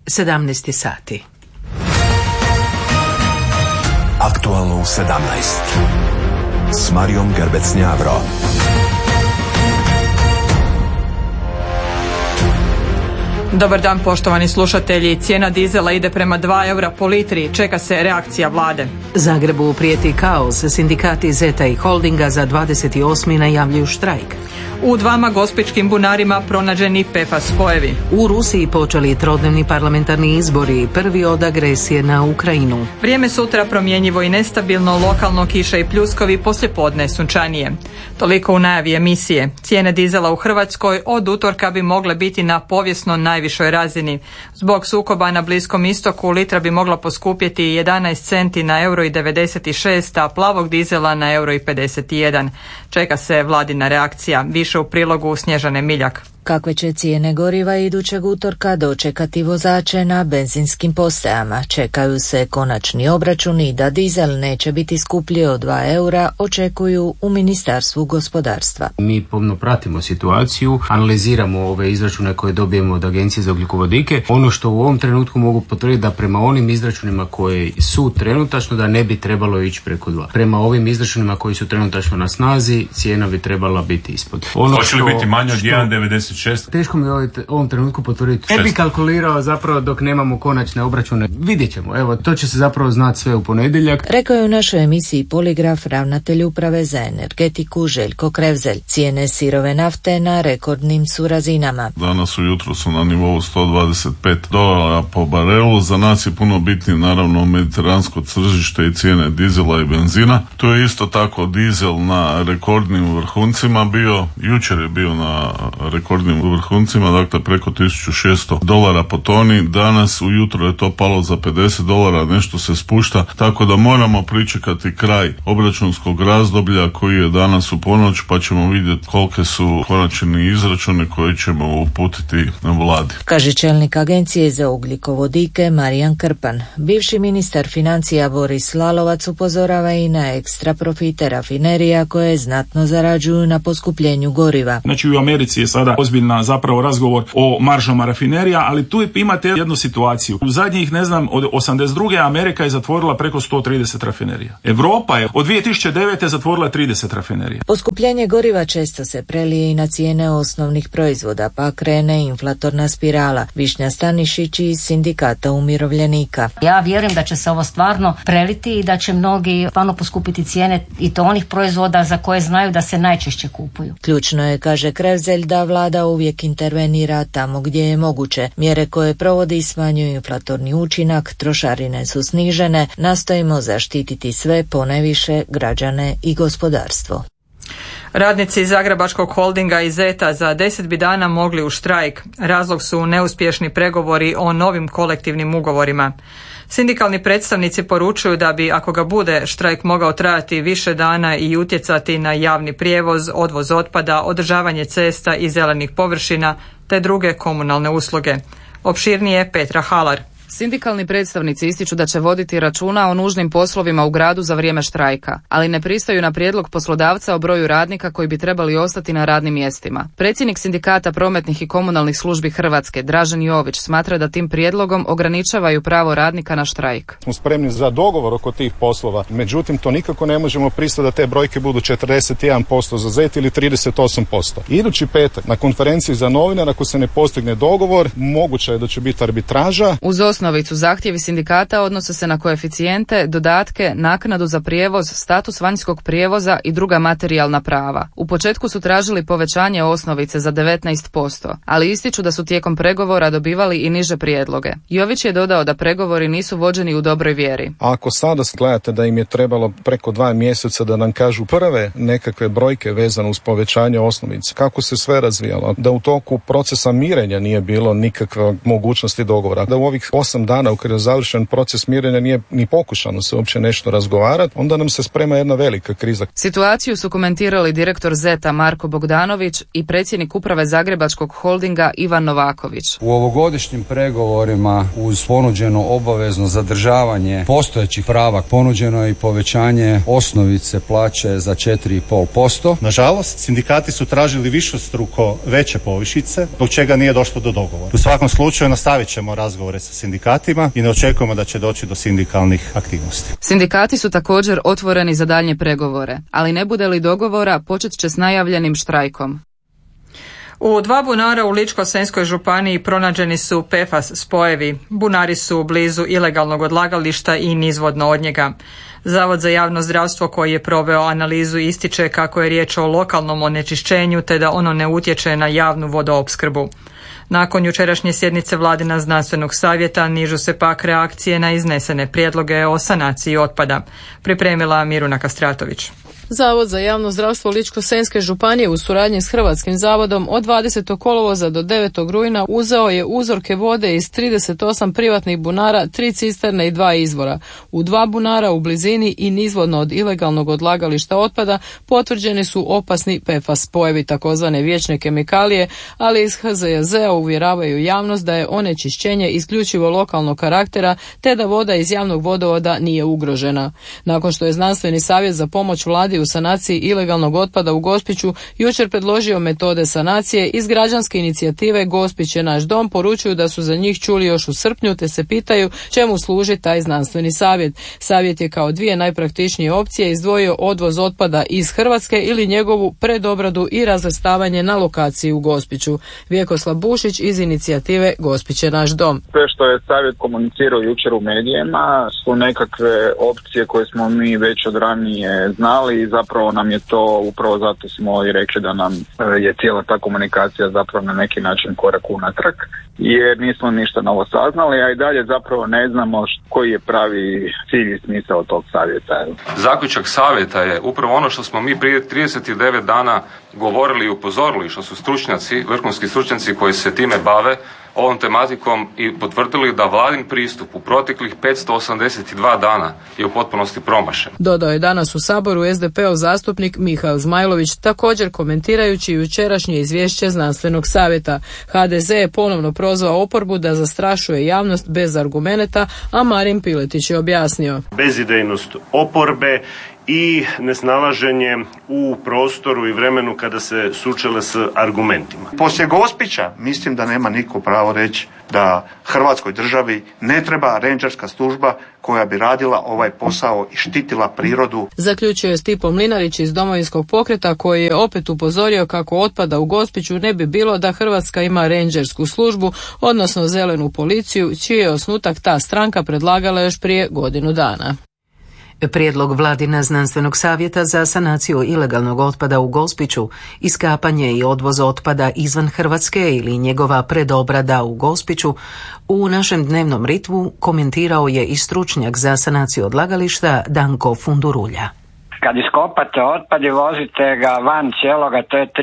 17 sati. Aktualno u 17 s Marijom Gerbec-Njavro. Dobar dan poštovani slušatelji, cijena dizela ide prema 2 eura po litri, čeka se reakcija vlade. Zagrebu prijeti kaos, sindikati Zeta i Holdinga za 28. najavljuju štrajk. U 2 gospićkim bunarima pronađeni PFAS spojevi. U Rusiji počeli trodnevni parlamentarni izbori, prvi od agresije na Ukrajinu. Vrijeme sutra promjenjivo i nestabilno, lokalno kiša i pljuskovi, poslijepodne sunčanije. Toliko u najavi emisije. Cijene dizela u Hrvatskoj od utorka bi mogle biti na povijesno najvišoj razini. Zbog sukoba na Bliskom istoku litra bi mogla poskupjeti 11 centi na €1,96, a plavog dizela na €1,51. Čeka se vladina reakcija. Više u prilogu Snježane Miljak. Kakve će cijene goriva idućeg utorka dočekati vozače na benzinskim postajama? Čekaju se konačni obračuni da dizel neće biti skuplji od 2 eura, očekuju u Ministarstvu gospodarstva. Mi pomno pratimo situaciju, analiziramo ove izračune koje dobijemo od Agencije za ugljikovodike. Ono što u ovom trenutku mogu potvrditi da prema onim izračunima koji su trenutačno da ne bi trebalo ići preko 2. Prema ovim izračunima koji su trenutačno na snazi, cijena bi trebala biti ispod. Hoće li biti manje od 1,96? Teško mi u ovom trenutku potvrditi. Ne bi kalkulirao zapravo dok nemamo konačne obračune. Vidjet ćemo. Evo, to će se zapravo znati sve u ponedjeljak. Rekao je u našoj emisiji Poligraf ravnatelj uprave za energetiku Željko Krevzelj. Cijene sirove nafte na rekordnim su razinama. Danas ujutro su na nivou $125 po barelu. Za nas je puno bitnije naravno mediteransko tržište i cijene dizela i benzina. Tu je isto tako dizel na rekordnim vrhuncima bio. Jučer je bio na rekordnim vrhuncima, dakle preko $1.600 po toni. Danas ujutro je to palo za $50, nešto se spušta, tako da moramo pričekati kraj obračunskog razdoblja koji je danas u ponoć, pa ćemo vidjeti kolike su konačni izračuni koje ćemo uputiti na vladi. Kaže čelnik Agencije za ugljikovodike Marijan Krpan. Bivši ministar financija Boris Lalovac upozorava i na ekstra profite rafinerija koje znatno zarađuju na poskupljenju goriva. Znači u Americi je sada ozbiljna zapravo razgovor o maržama rafinerija, ali tu imate jednu situaciju. U zadnjih, od 82. Amerika je zatvorila preko 130 rafinerija. Europa je od 2009. zatvorila 30 rafinerija. Poskupljenje goriva često se prelije i na cijene osnovnih proizvoda, pa krene inflatorna spirala. Višnja Stanišić iz Sindikata umirovljenika. Ja vjerujem da će se ovo stvarno preliti i da će mnogi stvarno poskupiti cijene i to onih proizvoda za koje znaju da se najčešće kupuju. Ključno je, kaže Krevzelj, da vlada uvijek intervenira tamo gdje je moguće. Mjere koje provodi smanjuju inflatorni učinak, trošarine su snižene, nastojimo zaštititi sve, ponajviše građane i gospodarstvo. Radnici Zagrebačkog holdinga i Zeta za 10 bi dana mogli u štrajk. Razlog su neuspješni pregovori o novim kolektivnim ugovorima. Sindikalni predstavnici poručuju da bi, ako ga bude, štrajk mogao trajati više dana i utjecati na javni prijevoz, odvoz otpada, održavanje cesta i zelenih površina te druge komunalne usluge. Opširnije Petra Halar. Sindikalni predstavnici ističu da će voditi računa o nužnim poslovima u gradu za vrijeme štrajka, ali ne pristaju na prijedlog poslodavca o broju radnika koji bi trebali ostati na radnim mjestima. Predsjednik Sindikata prometnih i komunalnih službi Hrvatske, Dražen Jović, smatra da tim prijedlogom ograničavaju pravo radnika na štrajk. Smo spremni za dogovor oko tih poslova, međutim to nikako ne možemo pristati da te brojke budu 41% za Zet ili 38%. Idući petak na konferenciji za novinare, ako se ne postigne dogovor, moguće je da će biti arbitraža. Uz osnovicu zahtjevi sindikata odnose se na koeficijente, dodatke, naknadu za prijevoz, status vanjskog prijevoza i druga materijalna prava. U početku su tražili povećanje osnovice za 19%, ali ističu da su tijekom pregovora dobivali i niže prijedloge. Jović je dodao da pregovori nisu vođeni u dobroj vjeri. Ako sada gledate da im je trebalo preko 2 mjeseca da nam kažu prve nekakve brojke vezane uz povećanje osnovice, kako se sve razvijalo, da u toku procesa mirenja nije bilo nikakve mogućnosti dogovora, da u ovih 8 8 dana u kada je završen proces mirenja nije ni pokušano se uopće nešto razgovarati, onda nam se sprema jedna velika kriza. Situaciju su komentirali direktor ZET-a Marko Bogdanović i predsjednik uprave Zagrebačkog holdinga Ivan Novaković. U ovogodišnjim pregovorima uz ponuđeno obavezno zadržavanje postojećih prava ponuđeno je i povećanje osnovice plaće za 4,5%. Nažalost, sindikati su tražili višestruko veće povišice, zbog čega nije došlo do dogovora. U svakom slučaju nastavit ćemo razgovore sa sindikatima i ne očekujemo da će doći do sindikalnih aktivnosti. Sindikati su također otvoreni za daljnje pregovore, ali ne bude li dogovora, počet će s najavljenim štrajkom. U 2 bunara u Ličko-senjskoj županiji pronađeni su PFAS spojevi. Bunari su blizu ilegalnog odlagališta i nizvodno od njega. Zavod za javno zdravstvo koji je proveo analizu ističe kako je riječ o lokalnom onečišćenju te da ono ne utječe na javnu vodoopskrbu. Nakon jučerašnje sjednice Vladina znanstvenog savjeta nižu se pak reakcije na iznesene prijedloge o sanaciji otpada. Pripremila Miruna Kastratović. Zavod za javno zdravstvo Ličko-senjske županije u suradnji s Hrvatskim zavodom od 20. kolovoza do 9. rujna uzeo je uzorke vode iz 38 privatnih bunara, 3 cisterne i 2 izvora. U 2 bunara u blizini i nizvodno od ilegalnog odlagališta otpada potvrđeni su opasni PFAS spojevi, takozvane vječne kemikalije, ali iz HZJZ-a uvjeravaju javnost da je onečišćenje isključivo lokalnog karaktera te da voda iz javnog vodovoda nije ugrožena. Nakon što je znanstveni savjet za pomoć vladi u sanaciji ilegalnog otpada u Gospiću jučer predložio metode sanacije, iz građanske inicijative Gospić je naš dom poručuju da su za njih čuli još u srpnju te se pitaju čemu služi taj znanstveni savjet. Savjet je kao 2 najpraktičnije opcije izdvojio odvoz otpada iz Hrvatske ili njegovu predobradu i razvrstavanje na lokaciji u Gospiću. Vjekoslav Bušić iz inicijative Gospić je naš dom. Sve što je savjet komunicirao jučer u medijima su nekakve opcije koje smo mi već od ranije znali i zapravo nam je to, upravo zato smo i rekli da nam je cijela ta komunikacija zapravo na neki način korak unatrag, jer nismo ništa novo saznali, a i dalje zapravo ne znamo koji je pravi cilj i smisao tog savjeta. Zaključak savjeta je upravo ono što smo mi prije 39 dana govorili i upozorili, što su stručnjaci, vrhunski stručnjaci koji se time bave ovom tematikom i potvrdili da vladin pristup u proteklih 582 dana je u potpunosti promašen. Dodao je danas u Saboru SDP-ov zastupnik Mihael Zmajlović, također komentirajući jučerašnje izvješće znanstvenog savjeta. HDZ je ponovno prozvao oporbu da zastrašuje javnost bez argumenata, a Marin Piletić je objasnio. Bezidejnost oporbe i nesnalaženje u prostoru i vremenu kada se sučele s argumentima. Poslije Gospića mislim da nema niko pravo reći da Hrvatskoj državi ne treba rendžerska služba koja bi radila ovaj posao i štitila prirodu. Zaključio je Stipo Mlinarić iz Domovinskog pokreta koji je opet upozorio kako otpada u Gospiću ne bi bilo da Hrvatska ima rendžersku službu, odnosno zelenu policiju, čiji je osnutak ta stranka predlagala još prije godinu dana. Prijedlog Vladina znanstvenog savjeta za sanaciju ilegalnog otpada u Gospiću, iskapanje i odvoz otpada izvan Hrvatske ili njegova predobrada u Gospiću, u našem dnevnom ritmu komentirao je i stručnjak za sanaciju odlagališta Danko Fundurulja. Kad iskopate otpad i vozite ga van cijeloga, to je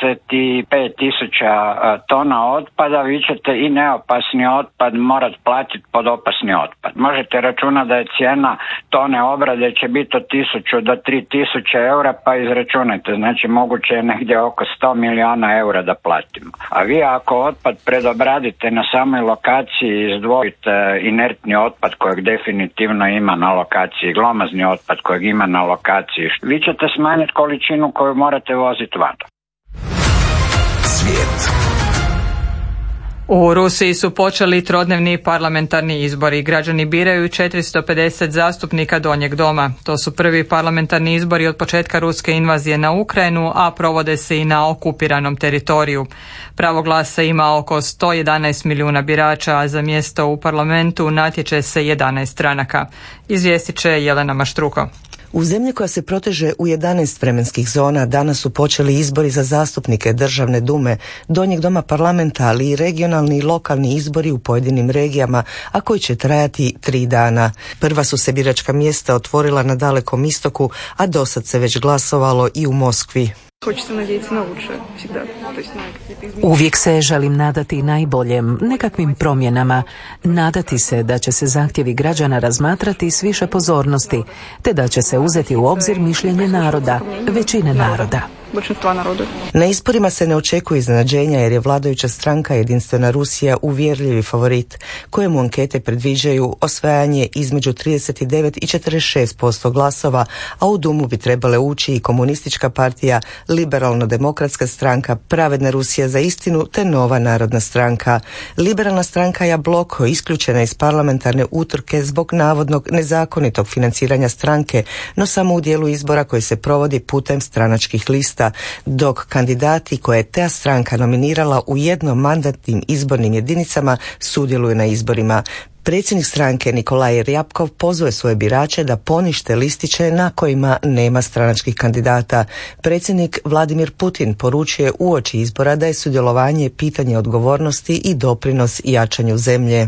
35.000 tona otpada, vi ćete i neopasni otpad morat platiti pod opasni otpad. Možete računati da je cijena tone obrade će biti od 1.000 do 3.000 eura, pa izračunajte, znači moguće je negdje oko 100 milijuna eura da platimo. A vi ako otpad predobradite na samoj lokaciji, izdvojite inertni otpad kojeg definitivno ima na lokaciji, glomazni otpad kojeg ima na lokaciji, vi ćete smanjiti količinu koju morate voziti van. Svijet. U Rusiji su počeli trodnevni parlamentarni izbori. Građani biraju 450 zastupnika Donjeg doma. To su prvi parlamentarni izbori od početka ruske invazije na Ukrajinu, a provode se i na okupiranom teritoriju. Pravo glasa ima oko 111 milijuna birača, a za mjesto u parlamentu natječe se 11 stranaka. Izvijestit će Jelena Maštruko. U zemlji koja se proteže u 11 vremenskih zona danas su počeli izbori za zastupnike Državne dume, Donjeg doma parlamenta, ali i regionalni i lokalni izbori u pojedinim regijama, a koji će trajati 3 dana. Prva su se biračka mjesta otvorila na Dalekom istoku, a dosad se već glasovalo i u Moskvi. Hoće se nadjeti nauče, Uvijek se želim nadati najboljem, nekakvim promjenama, nadati se da će se zahtjevi građana razmatrati s više pozornosti, te da će se uzeti u obzir mišljenje naroda, većine naroda. Na izborima se ne očekuje iznenađenja jer je vladajuća stranka Jedinstvena Rusija uvjerljivi favorit, kojemu ankete predviđaju osvajanje između 39 i 46% glasova, a u Dumu bi trebale ući i Komunistička partija, Liberalno-demokratska stranka, Pravedna Rusija za istinu te Nova narodna stranka. Liberalna stranka Jabloko isključena iz parlamentarne utrke zbog navodnog nezakonitog financiranja stranke, no samo u dijelu izbora koji se provodi putem stranačkih lista, dok kandidati koje je ta stranka nominirala u jednomandatnim izbornim jedinicama sudjeluju na izborima. Predsjednik stranke Nikolaj Rjapkov pozove svoje birače da ponište listiće na kojima nema stranačkih kandidata. Predsjednik Vladimir Putin poručuje uoči izbora da je sudjelovanje pitanje odgovornosti i doprinos jačanju zemlje.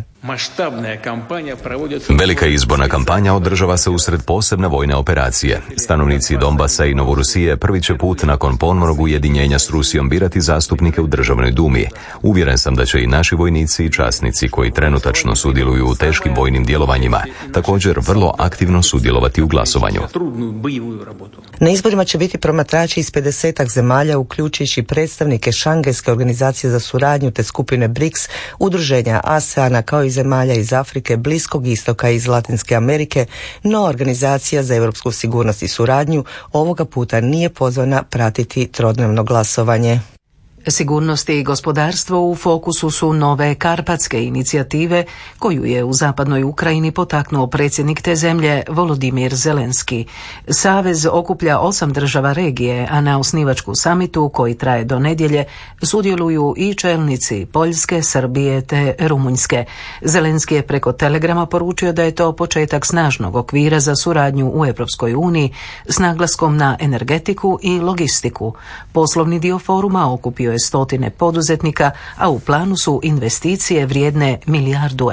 Velika izborna kampanja održava se usred posebne vojne operacije. Stanovnici Donbasa i Novorusije prvi će put nakon ponovnog ujedinjenja s Rusijom birati zastupnike u državnoj dumi. Uvjeren sam da će i naši vojnici i časnici koji trenutačno sudjeluju u teškim vojnim djelovanjima također vrlo aktivno sudjelovati u glasovanju. Na izborima će biti promatrači iz 50 zemalja, uključujući predstavnike Šangajske organizacije za suradnju te skupine BRICS, udruženja ASEANA kao i zemalja iz Afrike, Bliskog istoka i iz Latinske Amerike, no Organizacija za europsku sigurnost i suradnju ovoga puta nije pozvana pratiti trodnevno glasovanje. Sigurnost i gospodarstvo u fokusu su nove karpatske inicijative koju je u zapadnoj Ukrajini potaknuo predsjednik te zemlje Volodimir Zelenski. Savez okuplja 8 država regije, a na osnivačku samitu koji traje do nedjelje sudjeluju i čelnici Poljske, Srbije te Rumunjske. Zelenski je preko Telegrama poručio da je to početak snažnog okvira za suradnju u Europskoj uniji s naglaskom na energetiku i logistiku. Poslovni dio foruma okupio je stotine poduzetnika, a u planu su investicije vrijedne €1 milijardu.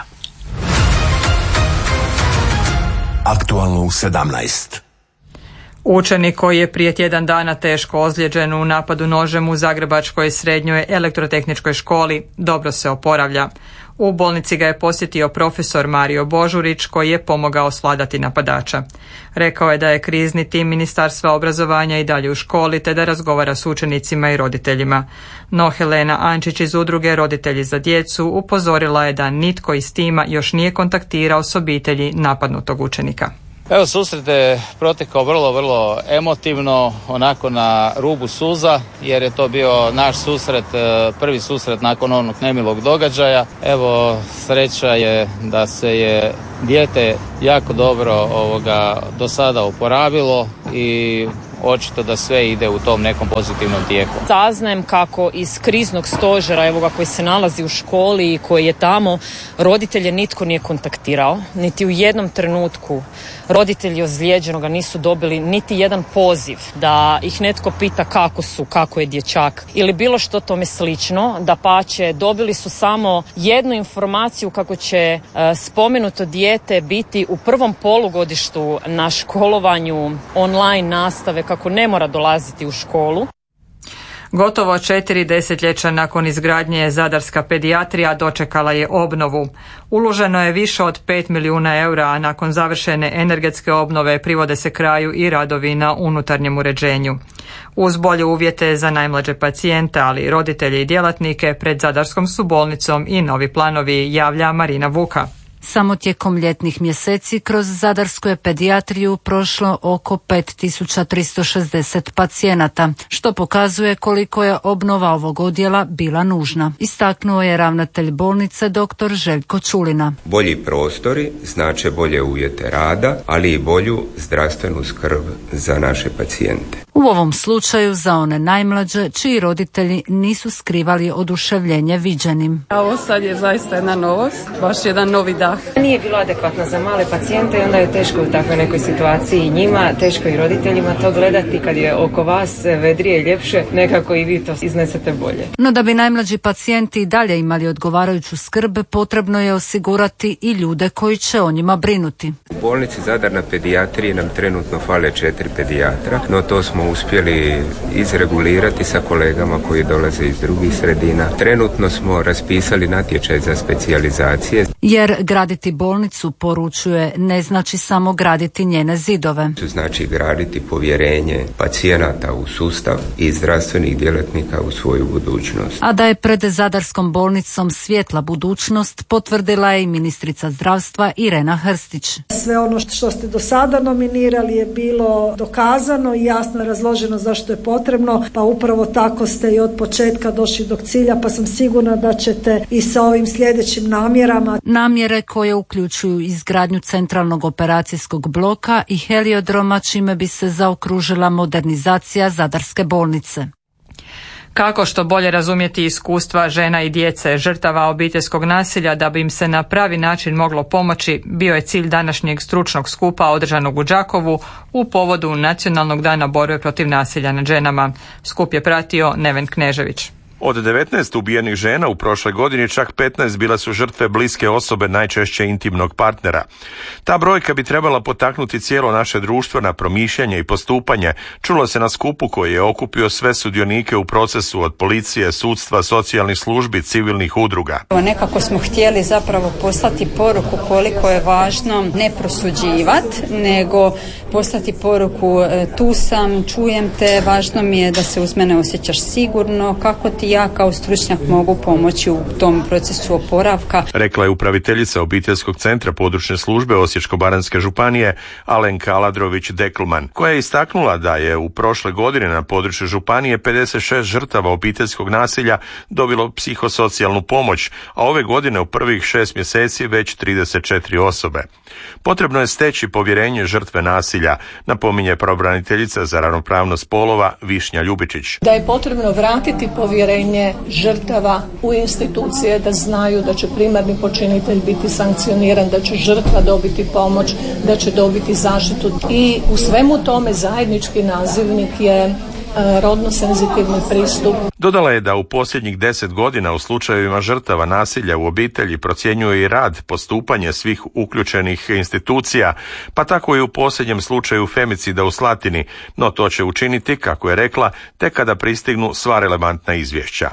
Aktualno u 17. Učenik koji je prije tjedan dana teško ozlijeđen u napadu nožem u Zagrebačkoj srednjoj elektrotehničkoj školi dobro se oporavlja. U bolnici ga je posjetio profesor Mario Božurić koji je pomogao svladati napadača. Rekao je da je krizni tim Ministarstva obrazovanja i dalje u školi te da razgovara s učenicima i roditeljima. No Helena Ančić iz udruge Roditelji za djecu upozorila je da nitko iz tima još nije kontaktirao s obitelji napadnutog učenika. Evo, susret je protekao vrlo emotivno, onako na rubu suza, jer je to bio naš susret, prvi susret nakon onog nemilog događaja. Evo, sreća je da se je dijete jako dobro do sada oporavilo i očito da sve ide u tom nekom pozitivnom tijeku. Saznajem kako iz kriznog stožera koji se nalazi u školi i koji je tamo, roditelje nitko nije kontaktirao, niti u jednom trenutku roditelji ozlijeđenoga nisu dobili niti jedan poziv da ih netko pita kako je dječak ili bilo što tome slično. Dapače, dobili su samo jednu informaciju kako će spomenuto dijete biti u prvom polugodištu na školovanju online nastave, kako ne mora dolaziti u školu. Gotovo 4 desetljeća nakon izgradnje zadarska pedijatrija dočekala je obnovu. Uloženo je više od 5 milijuna eura, a nakon završene energetske obnove privode se kraju i radovi na unutarnjem uređenju. Uz bolje uvjete za najmlađe pacijente, ali i roditelje i djelatnike, pred zadarskom su bolnicom i novi planovi, javlja Marina Vuka. Samo tijekom ljetnih mjeseci kroz zadarsku je pedijatriju prošlo oko 5360 pacijenata, što pokazuje koliko je obnova ovog odjela bila nužna. Istaknuo je ravnatelj bolnice dr. Željko Čulina. Bolji prostori znače bolje uvjete rada, ali i bolju zdravstvenu skrb za naše pacijente. U ovom slučaju za one najmlađe, čiji roditelji nisu skrivali oduševljenje viđenim. Ovo sad je zaista jedna novost, baš jedan novi dah. Nije bilo adekvatno za male pacijente i onda je teško u takvoj nekoj situaciji i njima, teško i roditeljima to gledati kad je oko vas vedrije i ljepše, nekako i vi to iznesete bolje. No da bi najmlađi pacijenti i dalje imali odgovarajuću skrb, potrebno je osigurati i ljude koji će o njima brinuti. U bolnici Zadar na pedijatriji nam trenutno fale 4 pedijatra, no to smo smo uspjeli izregulirati sa kolegama koji dolaze iz drugih sredina. Trenutno smo raspisali natječaj za specijalizacije. Jer graditi bolnicu, poručuje, ne znači samo graditi njene zidove. Znači graditi povjerenje pacijenata u sustav i zdravstvenih djelatnika u svoju budućnost. A da je pred Zadarskom bolnicom svjetla budućnost, potvrdila je i ministrica zdravstva Irena Hrstić. Sve ono što ste do sada nominirali je bilo dokazano i jasno razloženo zašto je potrebno, pa upravo tako ste i od početka došli do cilja, pa sam sigurna da ćete i sa ovim sljedećim namjerama. Namjere koje uključuju izgradnju centralnog operacijskog bloka i heliodroma, čime bi se zaokružila modernizacija Zadarske bolnice. Kako što bolje razumjeti iskustva žena i djece žrtava obiteljskog nasilja da bi im se na pravi način moglo pomoći, bio je cilj današnjeg stručnog skupa održanog u Đakovu u povodu Nacionalnog dana borbe protiv nasilja nad ženama. Skup je pratio Neven Knežević. Od 19 ubijenih žena u prošloj godini čak 15 bile su žrtve bliske osobe, najčešće intimnog partnera. Ta brojka bi trebala potaknuti cijelo naše društvo na promišljanje i postupanje, čulo se na skupu koji je okupio sve sudionike u procesu od policije, sudstva, socijalnih službi, civilnih udruga. Nekako smo htjeli zapravo poslati poruku koliko je važno ne prosuđivati, nego poslati poruku tu sam, čujem te, važno mi je da se uz mene osjećaš sigurno, kako ti ja kao stručnjak mogu pomoći u tom procesu oporavka. Rekla je upraviteljica obiteljskog centra područne službe Osječko-baranjske županije Alenka Aladrović-Deklman, koja je istaknula da je u prošle godine na području županije 56 žrtava obiteljskog nasilja dobilo psihosocijalnu pomoć, a ove godine u prvih 6 mjeseci već 34 osobe. Potrebno je steći povjerenje žrtve nasilja, napominje pravobraniteljica za ravnopravnost spolova Višnja Ljubičić. Da je potrebno vratiti povjerenje žrtava u institucije, da znaju da će primarni počinitelj biti sankcioniran, da će žrtva dobiti pomoć, da će dobiti zaštitu. I u svemu tome zajednički nazivnik je rodno senzitivni pristup. Dodala je da u posljednjih 10 godina u slučajevima žrtava nasilja u obitelji procjenjuje i rad, postupanje svih uključenih institucija, pa tako i u posljednjem slučaju femicida u Slatini, no to će učiniti, kako je rekla, tek kada pristignu sva relevantna izvješća.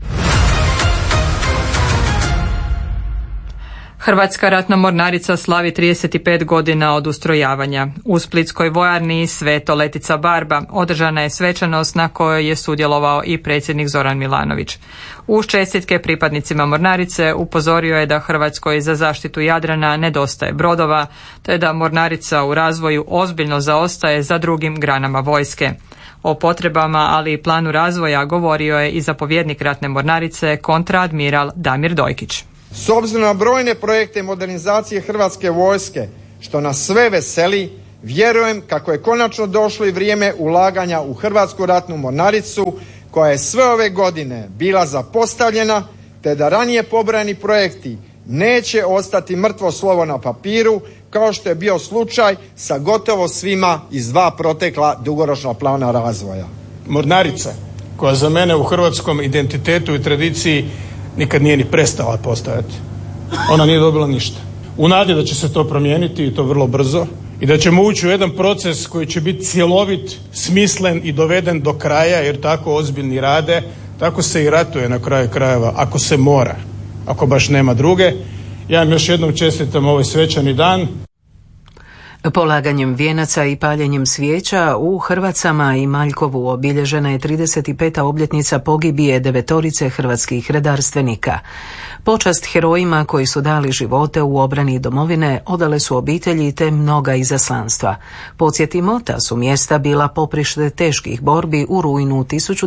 Hrvatska ratna mornarica slavi 35 godina od ustrojavanja. U splitskoj vojarni Sveto Letica Barba održana je svečanost na kojoj je sudjelovao i predsjednik Zoran Milanović. Uz čestitke pripadnicima mornarice upozorio je da Hrvatskoj za zaštitu Jadrana nedostaje brodova, te da mornarica u razvoju ozbiljno zaostaje za drugim granama vojske. O potrebama, ali i planu razvoja govorio je i zapovjednik ratne mornarice kontraadmiral Damir Dojkić. S obzirom na brojne projekte modernizacije Hrvatske vojske, što nas sve veseli, vjerujem kako je konačno došlo i vrijeme ulaganja u Hrvatsku ratnu mornaricu, koja je sve ove godine bila zapostavljena, te da ranije pobrojani projekti neće ostati mrtvo slovo na papiru, kao što je bio slučaj sa gotovo svima iz 2 protekla dugoročna plana razvoja. Mornarica, koja za mene u hrvatskom identitetu i tradiciji nikad nije ni prestala postojati. Ona nije dobila ništa. U nadi da će se to promijeniti i to vrlo brzo i da ćemo ući u jedan proces koji će biti cjelovit, smislen i doveden do kraja, jer tako ozbiljni rade, tako se i ratuje na kraju krajeva, ako se mora, ako baš nema druge. Ja vam još jednom čestitam ovaj svečani dan. Polaganjem vijenaca i paljenjem svijeća u Hrvacama i Maljkovu obilježena je 35. obljetnica pogibije 9 hrvatskih redarstvenika. Počast herojima koji su dali živote u obrani domovine odale su obitelji te mnoga izaslanstva. Podsjetimo, ta su mjesta bila poprište teških borbi u rujnu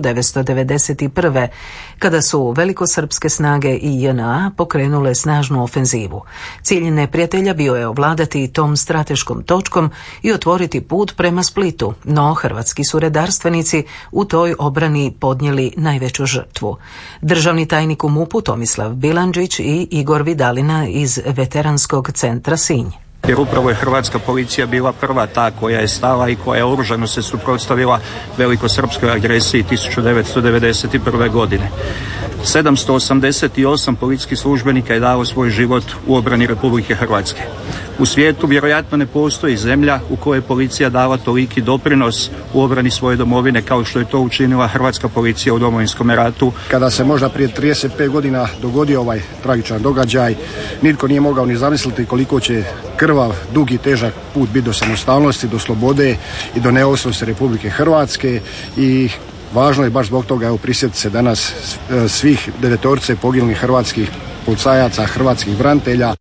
1991. kada su velikosrpske snage i JNA pokrenule snažnu ofenzivu. Cilj neprijatelja bio je ovladati tom strateškom točkom i otvoriti put prema Splitu, no hrvatski su redarstvenici u toj obrani podnijeli najveću žrtvu. Državni tajnik u MUP-u Tomislav Bilandžić i Igor Vidalina iz Veteranskog centra Sinj. Jer upravo je hrvatska policija bila prva ta koja je stala i koja je oružano se suprotstavila velikosrpskoj agresiji 1991. godine. 788 policijskih službenika je dalo svoj život u obrani Republike Hrvatske. U svijetu vjerojatno ne postoji zemlja u kojoj je policija dala toliki doprinos u obrani svoje domovine kao što je to učinila hrvatska policija u Domovinskom ratu. Kada se možda prije 35 godina dogodio ovaj tragičan događaj, nitko nije mogao ni zamisliti koliko će krvav, dug i težak put biti do samostalnosti, do slobode i do neovisnosti Republike Hrvatske i važno je baš zbog toga prisjetiti se danas svih 9 poginulih hrvatskih policajaca, hrvatskih branitelja.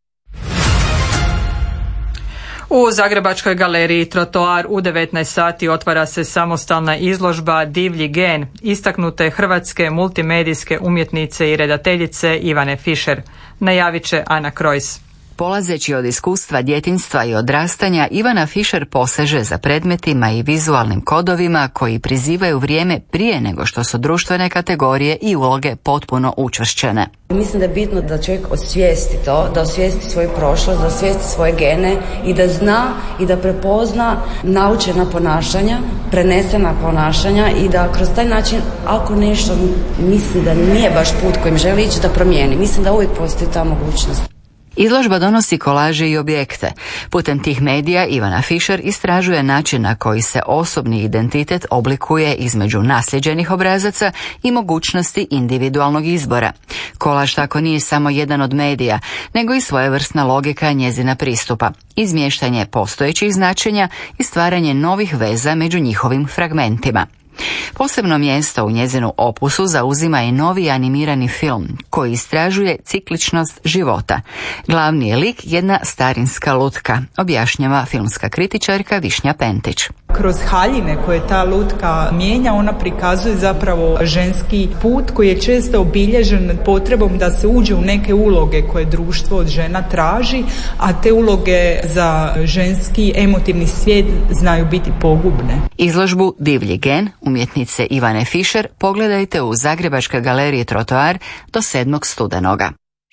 U Zagrebačkoj galeriji Trotoar u 19 sati otvara se samostalna izložba Divlji gen istaknute hrvatske multimedijske umjetnice i redateljice Ivane Fischer. Najavit će Ana Krojs. Polazeći od iskustva djetinjstva i odrastanja, Ivana Fischer poseže za predmetima i vizualnim kodovima koji prizivaju vrijeme prije nego što su društvene kategorije i uloge potpuno učvršćene. Mislim da je bitno da čovjek osvijesti to, da osvijesti svoju prošlost, da osvijesti svoje gene i da zna i da prepozna naučena ponašanja, prenesena ponašanja i da kroz taj način, ako nešto misli da nije baš put kojim želi ići, da promijeni. Mislim da uvijek postoji ta mogućnost. Izložba donosi kolaže i objekte. Putem tih medija Ivana Fischer istražuje način na koji se osobni identitet oblikuje između nasljeđenih obrazaca i mogućnosti individualnog izbora. Kolaž tako nije samo jedan od medija, nego i svojevrsna logika njezina pristupa, izmještanje postojećih značenja i stvaranje novih veza među njihovim fragmentima. Posebno mjesto u njezinu opusu zauzima i novi animirani film koji istražuje cikličnost života. Glavni je lik jedna starinska lutka, objašnjava filmska kritičarka Višnja Pentić. Kroz haljine koje ta lutka mijenja, ona prikazuje zapravo ženski put koji je često obilježen potrebom da se uđe u neke uloge koje društvo od žena traži, a te uloge za ženski emotivni svijet znaju biti pogubne. Izložbu Divlji gen umjetnice Ivane Fischer pogledajte u Zagrebačkoj galeriji Trotoar do 7. studenoga.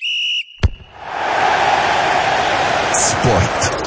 Sport.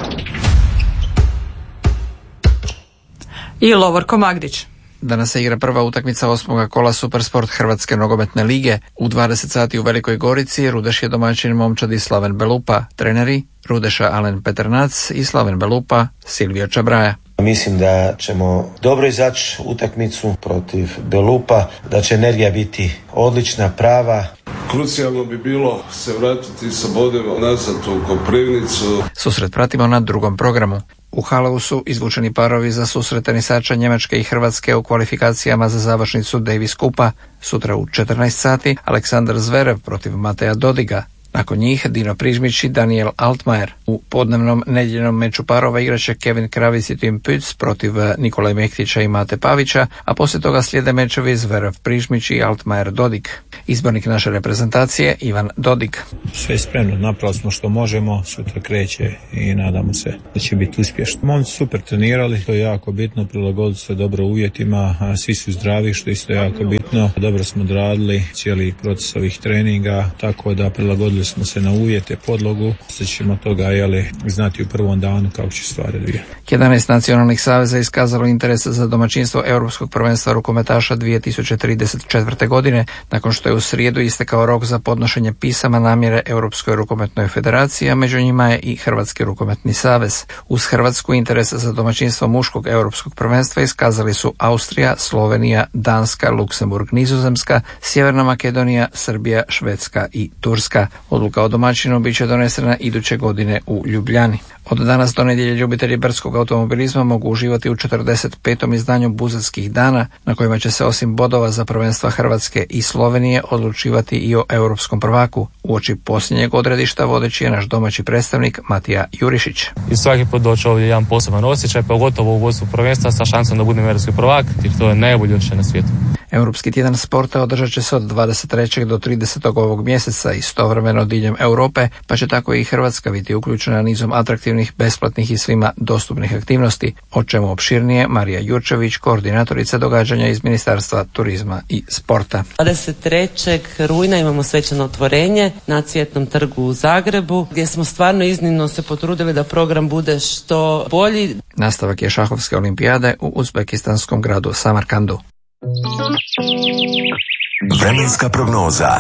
I Lovorko Magdić. Danas se igra prva utakmica 8. kola Supersport Hrvatske nogometne lige. U 20 sati u Velikoj Gorici Rudeš je domaćin momčadi Slaven Belupa, treneri Rudeša Alen Peternac i Slaven Belupa Silvio Čabraja. Mislim da ćemo dobro izaći utakmicu protiv Belupa, da će energija biti odlična, prava. Krucijalno bi bilo se vratiti sa bodima nazad u Koprivnicu. Susret pratimo na drugom programu. U Halovu su izvučeni parovi za susret tenisača Njemačke i Hrvatske u kvalifikacijama za završnicu Davis Kupa. Sutra u 14 sati Aleksandar Zverev protiv Mateja Dodiga. Nakon njih Dino Prižmić i Daniel Altmaier. U podnevnom nedjeljnom meču parova igraće Kevin Kravic i Tim Pütz protiv Nikolaj Mehtića i Mate Pavića, a poslije toga slijede mečevi Zverev Prižmić i Altmaier Dodig. Izbornik naše reprezentacije Ivan Dodig. Sve je spremno, napravili smo što možemo, sutra kreće i nadamo se da će biti uspješno. Momci super trenirali, to je jako bitno, prilagoditi se dobro uvjetima, a svi su zdravi, što isto jako bitno. Dobro smo odradili cijeli proces ovih treninga, tako da prilagodili smo se na uvjete, podlogu. Sad ćemo toga znati u prvom danu kako će stvari dvije. 11 nacionalnih saveza iskazalo interes za domaćinstvo Europskog prvenstva rukometaša 2034. godine, nakon što je u srijedu istekao rok za podnošenje pisama namjere Europskoj rukometnoj federaciji, a među njima je i Hrvatski rukometni savez. Uz Hrvatsku interes za domaćinstvo muškog Europskog prvenstva iskazali su Austrija, Slovenija, Danska, Luksemburg, Nizozemska, Sjeverna Makedonija, Srbija, Švedska i Turska. Odluka o domaćinu bit će donesena iduće godine u Ljubljani. Od danas do nedjelje ljubitelji brdskog automobilizma mogu uživati u 45. izdanju Buzetskih dana, na kojima će se osim bodova za prvenstva Hrvatske i Slovenije odlučivati i o europskom prvaku. Uoči posljednjeg odredišta vodeći je naš domaći predstavnik Matija Jurišić. I svaki put doći ovdje jedan poseban osjećaj, pogotovo u vodstvu prvenstva sa šansom da budem europski prvak, jer to je najbolje osjećaj na svijetu. Europski tjedan sporta održat će se od 23. do 30. ovog mjeseca istovremeno diljem Europe, pa će tako i Hrvatska biti uključena nizom atraktivnih, besplatnih i svima dostupnih aktivnosti, o čemu opširnije Marija Jurčević, koordinatorica događanja iz Ministarstva turizma i sporta. 23. rujna imamo svečano otvorenje na Cvjetnom trgu u Zagrebu, gdje smo stvarno iznimno se potrudili da program bude što bolji. Nastavak je šahovske olimpijade u uzbekistanskom gradu Samarkandu. Vremenska prognoza.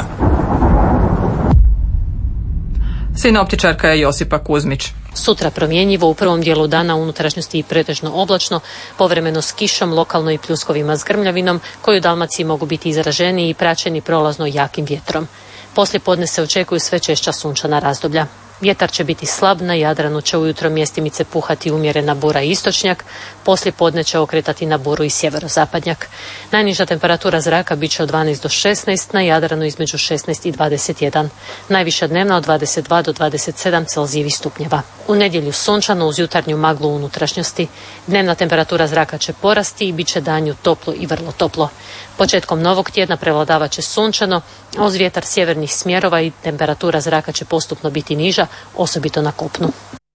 Sinoptičarka je Josipa Kuzmić. Sutra promjenjivo, u prvom dijelu dana unutrašnjosti i pretežno oblačno, povremeno s kišom, lokalno i pljuskovima s grmljavinom, koji u Dalmaciji mogu biti izraženi i praćeni prolazno jakim vjetrom. Poslije podne se očekuju sve češća sunčana razdoblja. Vjetar će biti slab, na Jadranu će ujutro mjestimice puhati umjerena bura i istočnjak, poslije podne će okretati na buru i sjeverozapadnjak. Najniža temperatura zraka bit će od 12 do 16, na Jadranu između 16 i 21. Najviša dnevna od 22 do 27 Celzijevih stupnjeva. U nedjelju sunčano uz jutarnju maglu u unutrašnjosti. Dnevna temperatura zraka će porasti i bit će danju toplo i vrlo toplo. Početkom novog tjedna prevladavat će sunčano, a uz vjetar sjevernih smjerova i temperatura zraka će postupno biti niža, osobito na kopnu.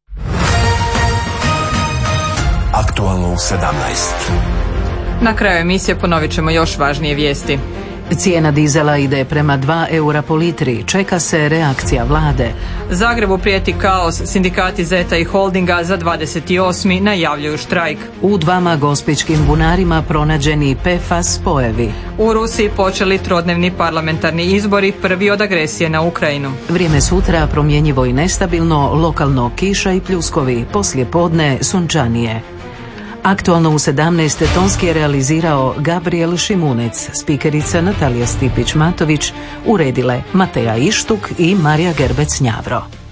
Aktualno u 17. Na kraju emisije ponovit ćemo još važnije vijesti. Cijena dizela ide prema 2 eura po litri. Čeka se reakcija vlade. Zagrebu prijeti kaos. Sindikati Zeta i Holdinga za 28. najavljuju štrajk. U 2 gospićkim bunarima pronađeni PFAS spojevi. U Rusiji počeli trodnevni parlamentarni izbori, prvi od agresije na Ukrajinu. Vrijeme sutra promjenjivo i nestabilno, lokalno kiša i pljuskovi, poslije podne sunčanije. Aktualno u 17. tonski je realizirao Gabriel Šimunec, spikerica Natalija Stipić-Matović, uredile Mateja Ištuk i Marija Gerbec-Njavro.